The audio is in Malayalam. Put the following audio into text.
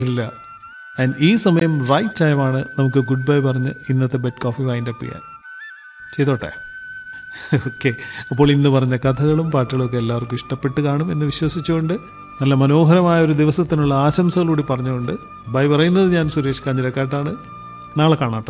ഇല്ല. ആൻഡ് ഈ സമയം റൈറ്റ് ടൈമാണ് നമുക്ക് ഗുഡ് ബൈ പറഞ്ഞ് ഇന്നത്തെ ബെഡ് കോഫി വൈൻഡപ്പ് ചെയ്യാൻ. ചെയ്തോട്ടെ? ഓക്കെ. അപ്പോൾ ഇന്ന് പറഞ്ഞ കഥകളും പാട്ടുകളും ഒക്കെ എല്ലാവർക്കും ഇഷ്ടപ്പെട്ട് കാണും എന്ന് വിശ്വസിച്ചുകൊണ്ട് നല്ല മനോഹരമായ ഒരു ദിവസത്തിനുള്ള ആശംസകൾ കൂടി പറഞ്ഞുകൊണ്ട് ബൈ പറയുന്നത് ഞാൻ സുരേഷ് കാഞ്ഞിരക്കാട്ടാണ്. നാളെ കാണാം.